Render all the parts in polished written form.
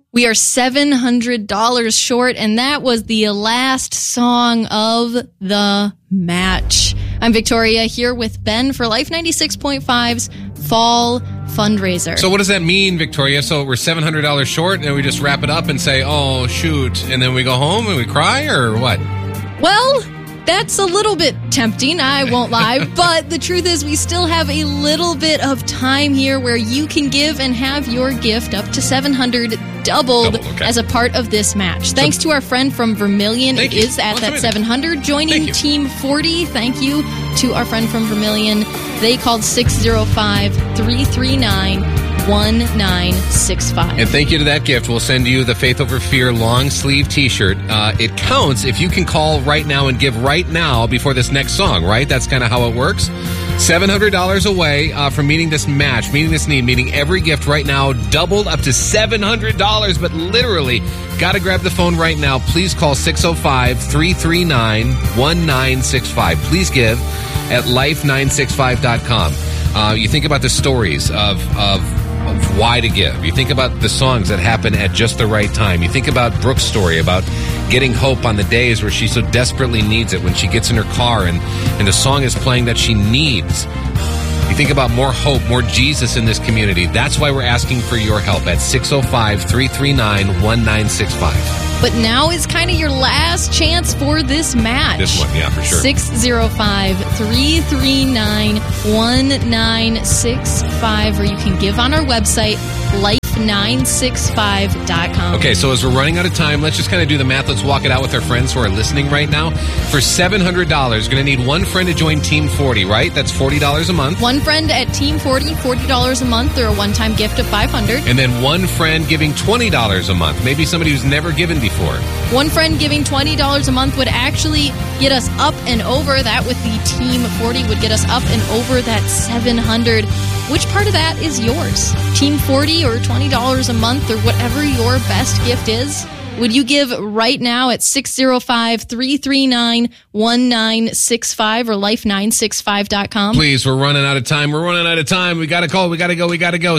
We are $700 short, and that was the last song of the match. I'm Victoria here with Ben for Life 96.5's Fall Fundraiser. So what does that mean, Victoria? So we're $700 short, and we just wrap it up and say, oh, shoot, and then we go home and we cry, or what? Well, that's a little bit tempting, I won't lie, but the truth is we still have a little bit of time here where you can give and have your gift up to $700 doubled as a part of this match. Thanks to our friend from Vermilion. It is at that $700. Joining Team 40, thank you to our friend from Vermilion. They called 605-339-1965. And thank you to that gift. We'll send you the Faith Over Fear long sleeve t-shirt. It counts if you can call right now and give right now before this next song, right? That's kind of how it works. $700 away from meeting this match, meeting this need, meeting every gift right now, doubled up to $700, but literally got to grab the phone right now. Please call 605-339-1965. Please give at life965.com. You think about the stories of why to give. You think about the songs that happen at just the right time. You think about Brooke's story about getting hope on the days where she so desperately needs it, when she gets in her car and the song is playing that she needs. You think about more hope, more Jesus in this community. That's why we're asking for your help at 605-339-1965. But now is kind of your last chance for this match. This one, yeah, for sure. 605-339-1965, or you can give on our website, life965.com. Okay, so as we're running out of time, let's just kind of do the math. Let's walk it out with our friends who are listening right now. For $700, going to need one friend to join Team 40, right? That's $40 a month. One friend at Team 40, $40 a month, or a one-time gift of $500. And then one friend giving $20 a month. Maybe somebody who's never given before. One friend giving $20 a month would actually get us up and over that. With the Team 40 would get us up and over that $700. Which part of that is yours? Team 40 or $20 a month, or whatever your best gift is? Would you give right now at 605-339-1965 or life965.com? Please, we're running out of time. We got to call. We got to go.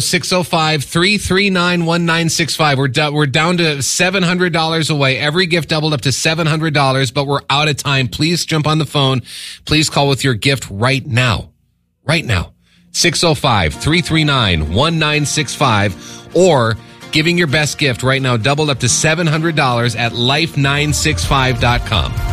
605-339-1965. We're down to $700 away. Every gift doubled up to $700, but we're out of time. Please jump on the phone. Please call with your gift right now. Right now. 605-339-1965, or giving your best gift right now doubled up to $700 at life965.com.